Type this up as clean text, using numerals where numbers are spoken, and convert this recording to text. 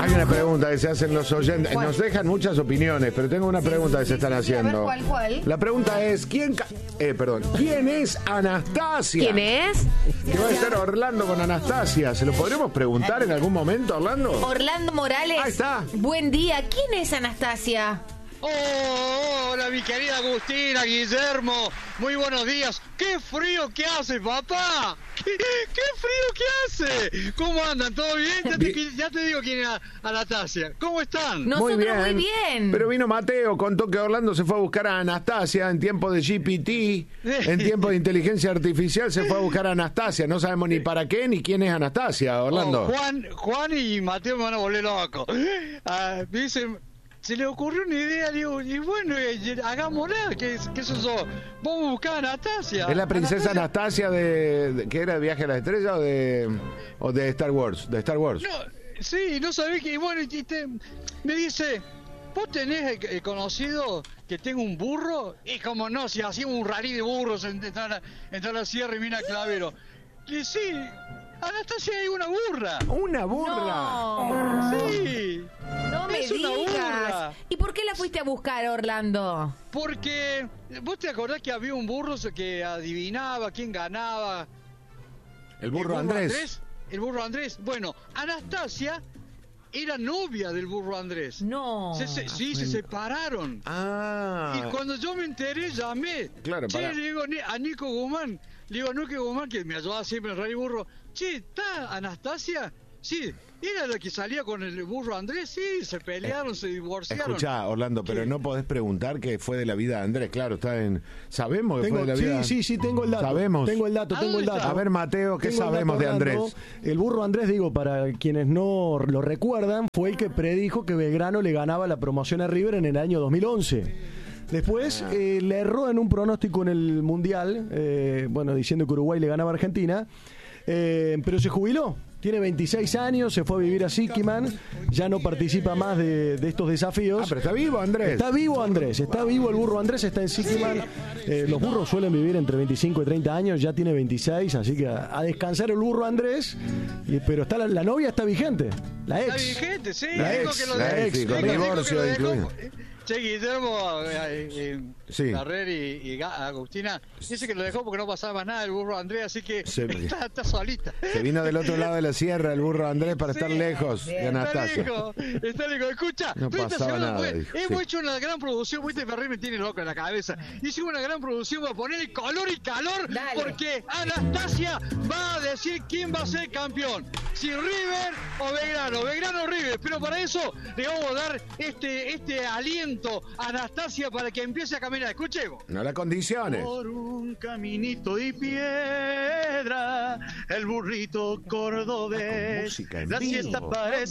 Hay una pregunta que se hacen los oyentes. Nos dejan muchas opiniones, pero tengo una pregunta que se están haciendo. A ver, ¿cuál? La pregunta es, ¿quién es Anastasia? ¿Quién es? ¿Qué va a estar Orlando con Anastasia? ¿Se lo podremos preguntar en algún momento, Orlando? Orlando Morales. Ahí está. Buen día. ¿Quién es Anastasia? Hola, mi querida Agustina, Guillermo. Muy buenos días. ¡Qué frío que hace, papá! ¡Qué frío que hace! ¿Cómo andan? ¿Todo bien? Ya te digo quién es Anastasia. ¿Cómo están? Nosotros muy bien. Pero vino Mateo, contó que Orlando se fue a buscar a Anastasia en tiempo de GPT, en tiempo de inteligencia artificial se fue a buscar a Anastasia. No sabemos ni para qué ni quién es Anastasia, Orlando. Juan y Mateo me van a volver loco. Dicen... Se le ocurrió una idea, digo, y bueno, hagámosla, ¿qué es eso? Vamos a buscar a Anastasia. ¿Es la princesa Anastasia de que era de Viaje a la Estrella o de Star Wars? De Star Wars. No, sí, no sabés que, bueno, me dice, ¿vos tenés conocido que tengo un burro? Y como no, si hacíamos un rally de burros en toda la sierra y Mina Clavero. Y sí, Anastasia hay una burra. ¿Una burra? No. Sí. No me es una digas. burra. ¿Y por qué la fuiste a buscar, Orlando? Porque, ¿vos te acordás que había un burro que adivinaba quién ganaba? El burro Andrés. El burro Andrés. Bueno, Anastasia era novia del burro Andrés. No. Sí, se separaron. Ah. Y cuando yo me enteré, llamé. Claro, le digo a Nico Guzmán. Le digo a Nico Guzmán, que me ayudaba siempre en el Rally Burro. Che, ¿está Anastasia? Sí. ¿Era la que salía con el burro Andrés? Sí, se pelearon, se divorciaron. Escuchá, Orlando, pero no podés preguntar qué fue de la vida de Andrés. Claro, está en... ¿Sabemos que fue de la vida? Sí, tengo el dato. ¿Sabemos? Tengo el dato. A ver, Mateo, ¿qué sabemos de Andrés? El burro Andrés, digo, para quienes no lo recuerdan, fue el que predijo que Belgrano le ganaba la promoción a River en el año 2011. Después le erró en un pronóstico en el Mundial, diciendo que Uruguay le ganaba a Argentina, pero se jubiló. Tiene 26 años, se fue a vivir a Siquiman, ya no participa más de estos desafíos. Pero está vivo Andrés. Está vivo Andrés, está vivo el burro Andrés, está en Siquiman. Los burros suelen vivir entre 25 y 30 años, ya tiene 26, así que a descansar el burro Andrés, pero está la novia está vigente, la ex. Está vigente, sí. La ex, con divorcio incluido. Che, Guillermo, Carrer y Agustina, dice que lo dejó porque no pasaba más nada el burro Andrés, así que está solita. Se vino del otro lado de la sierra el burro Andrés para estar lejos de Anastasia. Está lejos. Escucha, no pasaba nada, hemos hecho una gran producción, viste, Ferrer me tiene loco en la cabeza. Hicimos una gran producción para poner color y calor, porque Anastasia va a decir quién va a ser campeón. Si River o Belgrano, Belgrano o River, pero para eso le vamos a dar este aliento a Anastasia para que empiece a caminar. Escuchemos. No la condiciones. Por un caminito y piedra, el burrito cordobés, música en la vivo. siesta parece